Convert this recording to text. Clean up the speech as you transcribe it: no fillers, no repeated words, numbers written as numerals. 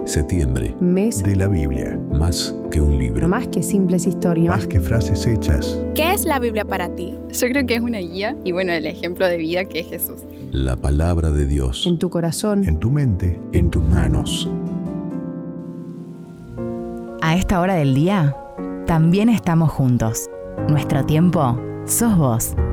Septiembre. Mes de la Biblia. Más que un libro. más que simples historias. Más que frases hechas. ¿Qué es la Biblia para ti? Yo creo que es una guía y el ejemplo de vida que es Jesús. La palabra de Dios. En tu corazón. En tu mente. En tus manos. A esta hora del día, también estamos juntos. Nuestro tiempo sos vos.